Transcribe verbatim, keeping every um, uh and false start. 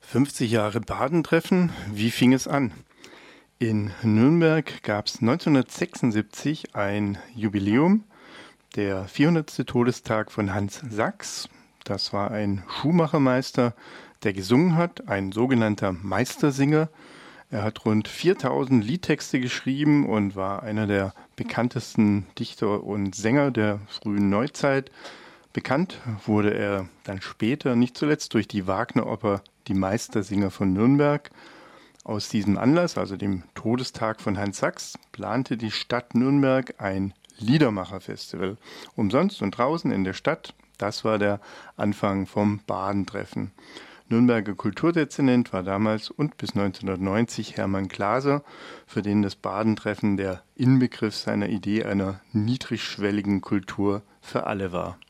fünfzig Jahre Badentreffen, wie fing es an? In Nürnberg gab es neunzehnhundertsechsundsiebzig ein Jubiläum, der vierhundertste Todestag von Hans Sachs. Das war ein Schuhmachermeister, der gesungen hat, ein sogenannter Meistersinger. Er hat rund viertausend Liedtexte geschrieben und war einer der bekanntesten Dichter und Sänger der frühen Neuzeit. Bekannt wurde er dann später, nicht zuletzt durch die Wagner-Oper Die Meistersinger von Nürnberg. Aus diesem Anlass, also dem Todestag von Hans Sachs, plante die Stadt Nürnberg ein Liedermacher-Festival. Umsonst und draußen in der Stadt. Das war der Anfang vom Badentreffen. Nürnberger Kulturdezernent war damals und bis neunzehnhundertneunzig Hermann Glaser, für den das Badentreffen der Inbegriff seiner Idee einer niedrigschwelligen Kultur für alle war.